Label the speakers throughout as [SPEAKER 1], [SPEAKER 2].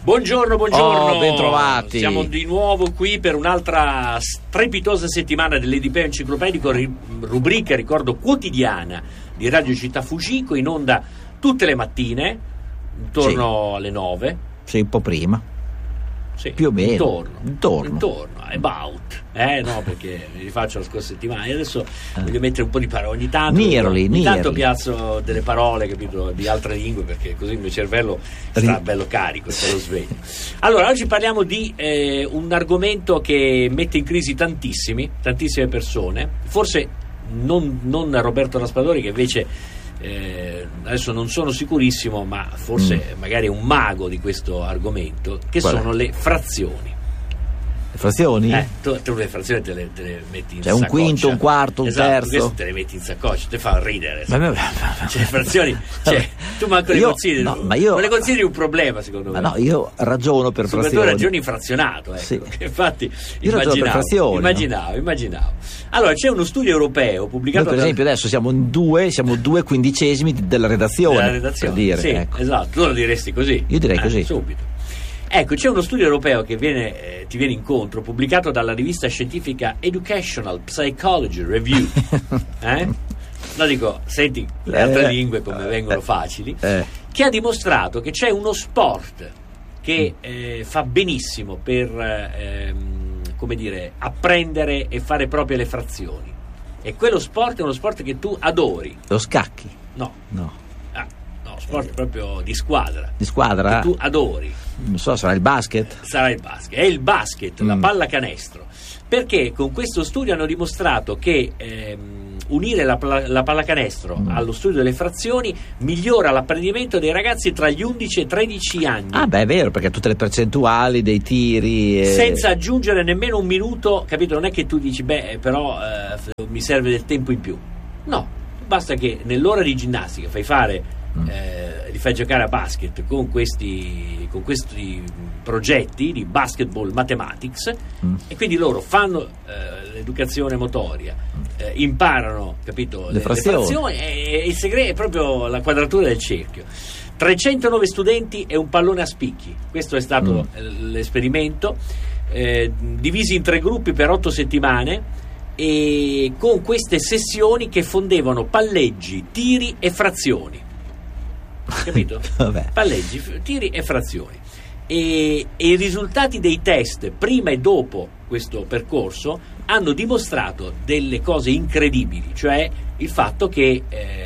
[SPEAKER 1] Buongiorno.
[SPEAKER 2] Bentrovati.
[SPEAKER 1] Siamo di nuovo qui per un'altra strepitosa settimana dell'EDP Enciclopedico, rubrica, ricordo, quotidiana di Radio Città Fucico, in onda tutte le mattine, intorno alle 9.
[SPEAKER 2] Sì, un po' prima.
[SPEAKER 1] Sì,
[SPEAKER 2] più o meno.
[SPEAKER 1] Intorno, about. No, perché mi rifaccio la scorsa settimana e adesso voglio mettere un po' di parole. Ogni tanto piazzo delle parole, capito, di altre lingue, perché così il mio cervello sta bello carico, bello sveglio. Allora, oggi parliamo di un argomento che mette in crisi tantissime persone, forse non Roberto Raspadori, che invece adesso non sono sicurissimo, ma forse magari è un mago di questo argomento, che sono le frazioni.
[SPEAKER 2] Le frazioni?
[SPEAKER 1] Tu le frazioni te le metti in
[SPEAKER 2] cioè
[SPEAKER 1] saccoccia.
[SPEAKER 2] Un quinto, un quarto, un terzo.
[SPEAKER 1] Questo te le metti in saccoccia, te fa ridere. Cioè, le frazioni, tu manco le consideri.
[SPEAKER 2] No, ma io,
[SPEAKER 1] non le consideri un problema, secondo me.
[SPEAKER 2] Ma no, io ragiono per frazioni.
[SPEAKER 1] Tu ragioni frazionato, ecco.
[SPEAKER 2] Sì.
[SPEAKER 1] Infatti
[SPEAKER 2] io ragiono per frazioni.
[SPEAKER 1] Immaginavo. Allora, c'è uno studio europeo pubblicato.
[SPEAKER 2] Noi, per esempio, adesso siamo due quindicesimi della redazione. Per dire,
[SPEAKER 1] sì,
[SPEAKER 2] ecco.
[SPEAKER 1] Esatto, tu lo diresti così.
[SPEAKER 2] Io direi così.
[SPEAKER 1] Subito. Ecco, c'è uno studio europeo che ti viene incontro, pubblicato dalla rivista scientifica Educational Psychology Review. No, dico, senti le altre lingue come vengono facili, che ha dimostrato che c'è uno sport che fa benissimo per apprendere e fare proprie le frazioni. E quello sport è uno sport che tu adori.
[SPEAKER 2] Lo scacchi?
[SPEAKER 1] No. Sport proprio di squadra.
[SPEAKER 2] Di squadra?
[SPEAKER 1] Che tu adori.
[SPEAKER 2] Non so, sarà il basket?
[SPEAKER 1] È il basket, la pallacanestro. Perché con questo studio hanno dimostrato che unire la pallacanestro allo studio delle frazioni migliora l'apprendimento dei ragazzi tra gli 11 e 13 anni.
[SPEAKER 2] Ah, beh, è vero, perché tutte le percentuali dei tiri.
[SPEAKER 1] Senza aggiungere nemmeno un minuto, capito? Non è che tu dici, però mi serve del tempo in più. No, basta che nell'ora di ginnastica li fai giocare a basket con questi progetti di basketball mathematics, e quindi loro fanno l'educazione motoria, imparano, capito, le frazioni, e il segreto è proprio la quadratura del cerchio. 309 studenti e un pallone a spicchi, questo è stato l'esperimento, divisi in 3 gruppi per 8 settimane, e con queste sessioni che fondevano palleggi, tiri e frazioni. Capito? Palleggi, tiri e frazioni. E i risultati dei test prima e dopo questo percorso hanno dimostrato delle cose incredibili, cioè il fatto che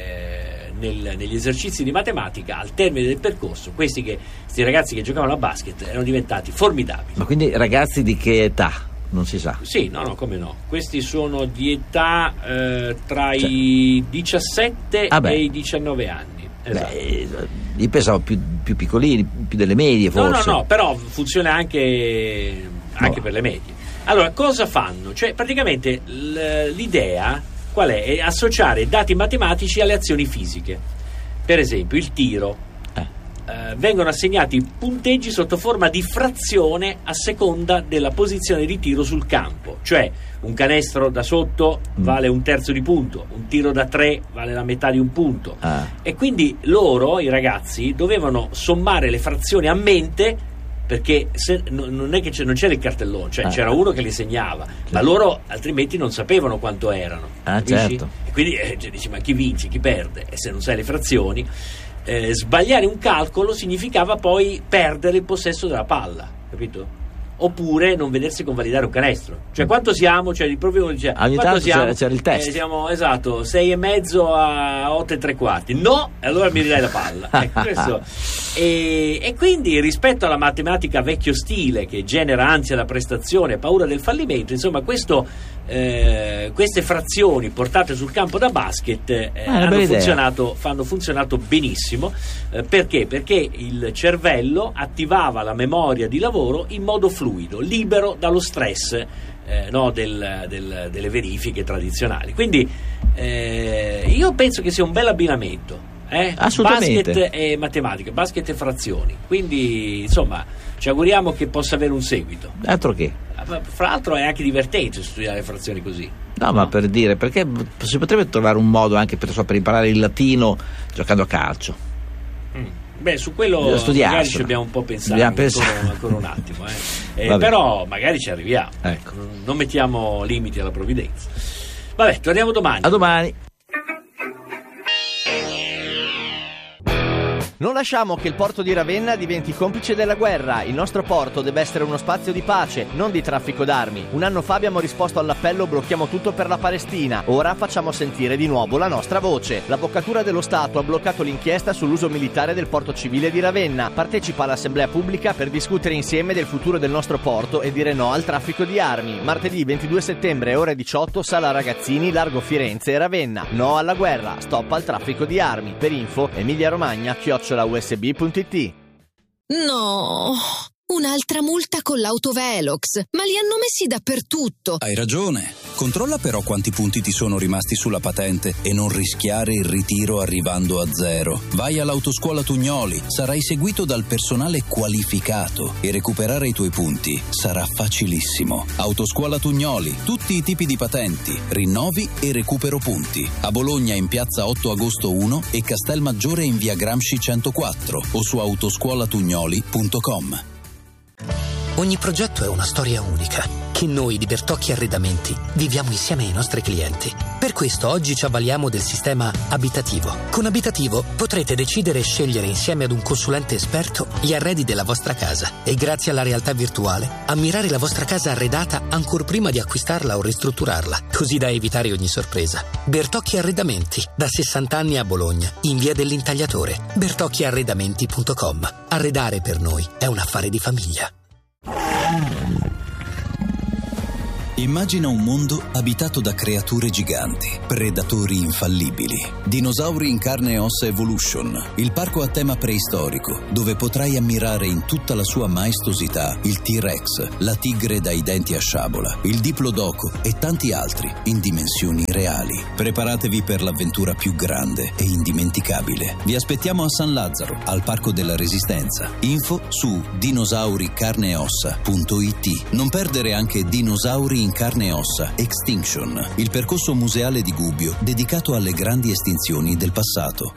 [SPEAKER 1] negli esercizi di matematica, al termine del percorso, questi ragazzi che giocavano a basket erano diventati formidabili.
[SPEAKER 2] Ma quindi ragazzi di che età? Non si sa.
[SPEAKER 1] Sì, no, come no. Questi sono di età tra i 17 e i 19 anni. Esatto.
[SPEAKER 2] Io pensavo più piccolini, più delle medie forse.
[SPEAKER 1] No, però funziona anche per le medie. Allora, cosa fanno? Cioè, praticamente l'idea qual è? È associare dati matematici alle azioni fisiche. Per esempio, il tiro. Vengono assegnati punteggi sotto forma di frazione a seconda della posizione di tiro sul campo, cioè un canestro da sotto vale un terzo di punto, un tiro da 3 vale la metà di un punto, e quindi i ragazzi dovevano sommare le frazioni a mente, perché non è che non c'era il cartellone, cioè c'era uno che li segnava, ma loro altrimenti non sapevano quanto erano,
[SPEAKER 2] certo.
[SPEAKER 1] E quindi dici, ma chi vince, chi perde? E se non sai le frazioni, sbagliare un calcolo significava poi perdere il possesso della palla, capito? Oppure non vedersi convalidare un canestro. Cioè, quanto siamo? Cioè, proprio dice,
[SPEAKER 2] ogni tanto siamo? C'era il test.
[SPEAKER 1] Siamo, esatto, 6,5 a 8 3/4. No, e allora mi ridai la palla. Questo. E quindi, rispetto alla matematica vecchio stile, che genera ansia da prestazione, paura del fallimento, insomma, queste frazioni portate sul campo da basket hanno funzionato benissimo. Perché? Perché il cervello attivava la memoria di lavoro in modo fluido, libero dallo stress delle verifiche tradizionali. Quindi io penso che sia un bel abbinamento.
[SPEAKER 2] Assolutamente.
[SPEAKER 1] Basket e matematica, basket e frazioni. Quindi, insomma, ci auguriamo che possa avere un seguito.
[SPEAKER 2] Altro che.
[SPEAKER 1] Fra l'altro è anche divertente studiare frazioni così.
[SPEAKER 2] No, ma per dire, perché si potrebbe trovare un modo anche per imparare il latino giocando a calcio.
[SPEAKER 1] Beh, su quello magari ci dobbiamo un po' pensare, ancora un attimo. Però magari ci arriviamo.
[SPEAKER 2] Ecco.
[SPEAKER 1] Non mettiamo limiti alla provvidenza. Vabbè, torniamo domani.
[SPEAKER 2] A domani.
[SPEAKER 3] Non lasciamo che il porto di Ravenna diventi complice della guerra. Il nostro porto deve essere uno spazio di pace, non di traffico d'armi. Un anno fa abbiamo risposto all'appello "blocchiamo tutto per la Palestina". Ora facciamo sentire di nuovo la nostra voce. L'Avvocatura dello Stato ha bloccato l'inchiesta sull'uso militare del porto civile di Ravenna. Partecipa all'assemblea pubblica per discutere insieme del futuro del nostro porto e dire no al traffico di armi. Martedì 22 settembre, ore 18, Sala Ragazzini, Largo Firenze e Ravenna. No alla guerra, stop al traffico di armi. Per info, @usb.it.
[SPEAKER 4] No, un'altra multa con l'auto Velox, ma li hanno messi dappertutto.
[SPEAKER 5] Hai ragione. Controlla però quanti punti ti sono rimasti sulla patente e non rischiare il ritiro arrivando a 0. Vai all'Autoscuola Tugnoli, sarai seguito dal personale qualificato e recuperare i tuoi punti sarà facilissimo. Autoscuola Tugnoli, tutti i tipi di patenti, rinnovi e recupero punti. A Bologna in piazza 8 agosto 1 e Castelmaggiore in via Gramsci 104 o su autoscuolatugnoli.com.
[SPEAKER 6] Ogni progetto è una storia unica che noi di Bertocchi Arredamenti viviamo insieme ai nostri clienti. Per questo oggi ci avvaliamo del sistema abitativo. Con Abitativo potrete decidere e scegliere insieme ad un consulente esperto gli arredi della vostra casa e grazie alla realtà virtuale ammirare la vostra casa arredata ancor prima di acquistarla o ristrutturarla, così da evitare ogni sorpresa. Bertocchi Arredamenti, da 60 anni a Bologna, in via dell'Intagliatore. bertocchiarredamenti.com. Arredare per noi è un affare di famiglia.
[SPEAKER 5] Immagina un mondo abitato da creature giganti, predatori infallibili. Dinosauri in carne e ossa Evolution, il parco a tema preistorico, dove potrai ammirare in tutta la sua maestosità il T-Rex, la tigre dai denti a sciabola, il Diplodocus e tanti altri in dimensioni reali. Preparatevi per l'avventura più grande e indimenticabile. Vi aspettiamo a San Lazzaro, al Parco della Resistenza. Info su dinosauricarneeossa.it. Non perdere anche Dinosauri in carne e ossa Extinction, il percorso museale di Gubbio dedicato alle grandi estinzioni del passato.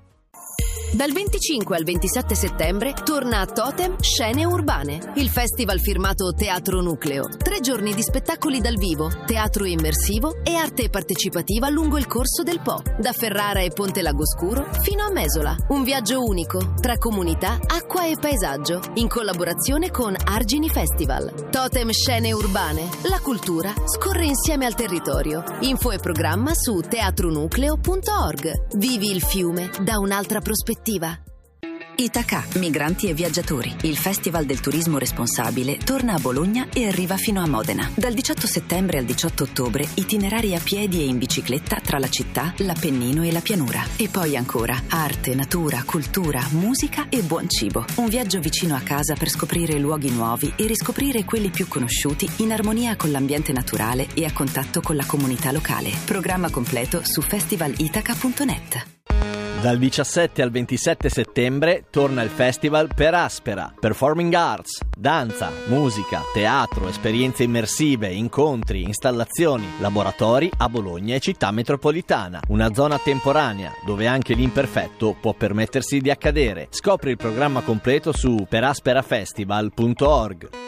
[SPEAKER 4] Dal 25 al 27 settembre torna a Totem Scene Urbane, il festival firmato Teatro Nucleo. 3 giorni di spettacoli dal vivo, teatro immersivo e arte partecipativa lungo il corso del Po, da Ferrara e Ponte Lagoscuro fino a Mesola. Un viaggio unico tra comunità, acqua e paesaggio, in collaborazione con Argini Festival. Totem Scene Urbane, la cultura scorre insieme al territorio. Info e programma su teatronucleo.org. Vivi il fiume da un'altra prospettiva.
[SPEAKER 7] Itaca, migranti e viaggiatori. Il Festival del Turismo Responsabile torna a Bologna e arriva fino a Modena. Dal 18 settembre al 18 ottobre, itinerari a piedi e in bicicletta tra la città, l'Appennino e la pianura. E poi ancora arte, natura, cultura, musica e buon cibo. Un viaggio vicino a casa per scoprire luoghi nuovi e riscoprire quelli più conosciuti in armonia con l'ambiente naturale e a contatto con la comunità locale. Programma completo su festivalitaca.net.
[SPEAKER 3] Dal 17 al 27 settembre torna il festival Per Aspera. Performing Arts, danza, musica, teatro, esperienze immersive, incontri, installazioni, laboratori a Bologna e città metropolitana. Una zona temporanea dove anche l'imperfetto può permettersi di accadere. Scopri il programma completo su perasperafestival.org.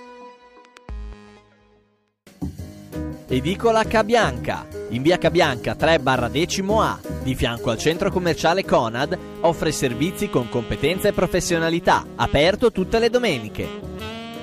[SPEAKER 3] Edicola Cabianca. In via Cabianca 3/10A, di fianco al centro commerciale Conad, offre servizi con competenza e professionalità, aperto tutte le domeniche.